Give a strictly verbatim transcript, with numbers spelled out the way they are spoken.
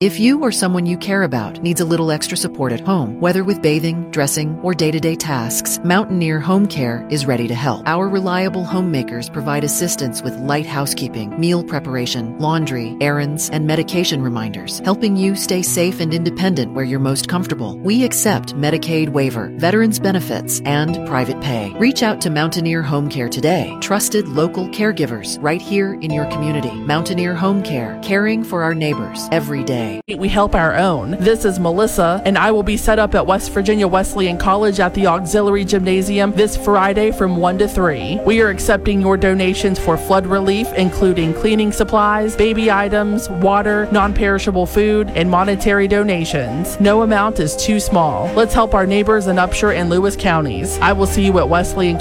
If you or someone you care about needs a little extra support at home, whether with bathing, dressing, or day-to-day tasks, Mountaineer Home Care is ready to help. Our reliable homemakers provide assistance with light housekeeping, meal preparation, laundry, errands, and medication reminders, helping you stay safe and independent where you're most comfortable. We accept Medicaid waiver, veterans benefits, and private pay. Reach out to Mountaineer Home Care today. Trusted local caregivers right here in your community. Mountaineer Home Care, caring for our neighbors every day. We help our own. This is Melissa, and I will be set up at West Virginia Wesleyan College at the Auxiliary Gymnasium this Friday from one to three. We are accepting your donations for flood relief, including cleaning supplies, baby items, water, non-perishable food, and monetary donations. No amount is too small. Let's help our neighbors in Upshur and Lewis counties. I will see you at Wesleyan